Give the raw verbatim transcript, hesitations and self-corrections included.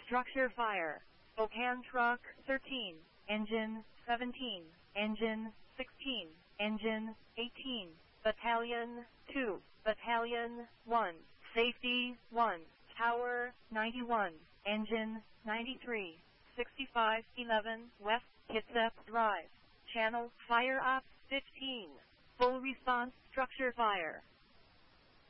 Structure fire. Spokane truck thirteen, engine seventeen, engine sixteen, engine eighteen, Battalion two, Battalion one, Safety one, Tower ninety-one, engine ninety-three, sixty-five eleven West Kitsap Drive, Channel Fire Ops fifteen, full response structure fire.